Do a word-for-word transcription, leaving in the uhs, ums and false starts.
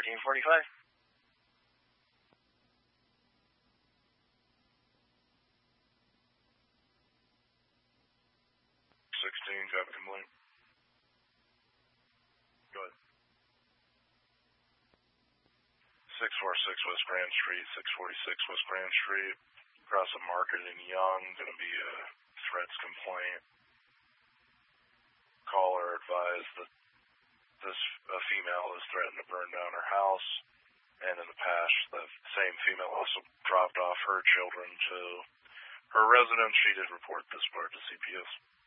thirteen forty-five. sixteen, copy complete. Go ahead. six forty-six West Grand Street, six forty-six West Grand Street, across the Market in Young, going to be a threats complaint. Caller advised that this a female has threatened to burn down her house, and in the past, the same female also dropped off her children to her residence. She did report this part to C P S.